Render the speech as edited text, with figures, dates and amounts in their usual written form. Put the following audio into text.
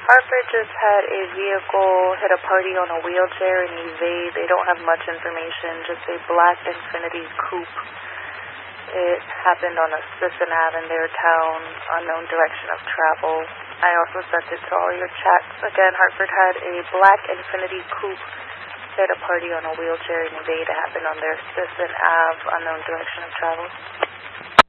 Hartford just had a vehicle hit a party on a wheelchair and evade. They don't have much information, just a black Infiniti coupe. It happened on a Sisson Ave in their town, unknown direction of travel. I also sent it to all your chats. Again, Hartford had a black Infiniti coupe hit a party on a wheelchair and evade. It happened on their Sisson Ave, unknown direction of travel.